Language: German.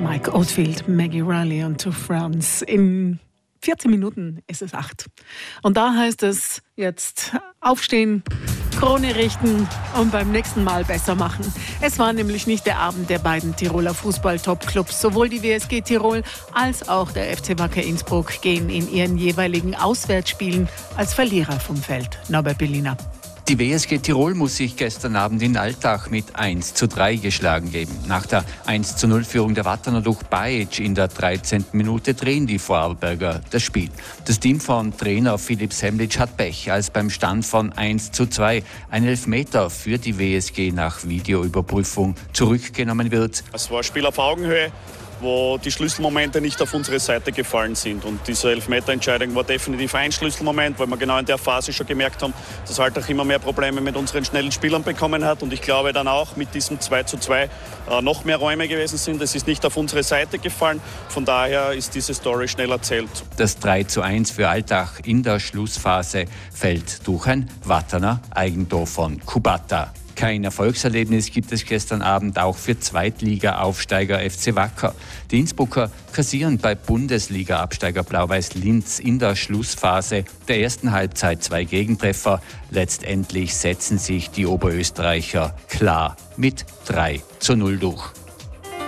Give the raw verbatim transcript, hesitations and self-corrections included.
Mike Oldfield, Maggie Riley und Two Friends. In vierzehn Minuten ist es acht. Und da heißt es jetzt aufstehen, Krone richten und beim nächsten Mal besser machen. Es war nämlich nicht der Abend der beiden Tiroler Fußball-Top-Clubs. Sowohl die W S G Tirol als auch der F C Wacker Innsbruck gehen in ihren jeweiligen Auswärtsspielen als Verlierer vom Feld. Norbert Berliner. Die W S G Tirol muss sich gestern Abend in Altach mit eins zu drei geschlagen geben. Nach der eins zu null Führung der Wattener durch Bajic in der dreizehnten Minute drehen die Vorarlberger das Spiel. Das Team von Trainer Philipp Semlitsch hat Pech, als beim Stand von eins zu zwei ein Elfmeter für die W S G nach Videoüberprüfung zurückgenommen wird. Es war ein Spiel auf Augenhöhe, wo die Schlüsselmomente nicht auf unsere Seite gefallen sind. Und diese Elfmeterentscheidung war definitiv ein Schlüsselmoment, weil wir genau in der Phase schon gemerkt haben, dass Altach immer mehr Probleme mit unseren schnellen Spielern bekommen hat. Und ich glaube dann auch mit diesem zwei zu zwei äh, noch mehr Räume gewesen sind. Es ist nicht auf unsere Seite gefallen. Von daher ist diese Story schnell erzählt. Das drei zu eins für Altach in der Schlussphase fällt durch ein Wattener Eigentor von Kubata. Kein Erfolgserlebnis gibt es gestern Abend auch für Zweitliga-Aufsteiger F C Wacker. Die Innsbrucker kassieren bei Bundesliga-Absteiger Blau-Weiß Linz in der Schlussphase der ersten Halbzeit zwei Gegentreffer. Letztendlich setzen sich die Oberösterreicher klar mit drei zu null durch.